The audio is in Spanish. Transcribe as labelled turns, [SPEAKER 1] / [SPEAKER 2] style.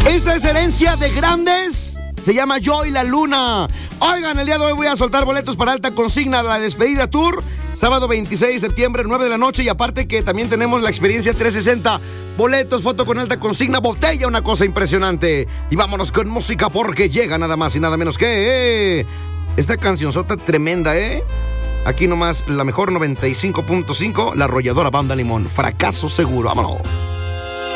[SPEAKER 1] Esa es herencia de grandes. Se llama Yo y la Luna. Oigan, el día de hoy voy a soltar boletos para Alta Consigna, la despedida tour. Sábado 26 de septiembre, 9 de la noche. Y aparte que también tenemos la experiencia 360. Boletos, foto con Alta Consigna, botella, una cosa impresionante. Y vámonos con música porque llega nada más y nada menos que... esta cancionzota tremenda, ¿eh? Aquí nomás la mejor 95.5, la arrolladora Banda Limón. Fracaso seguro, vámonos.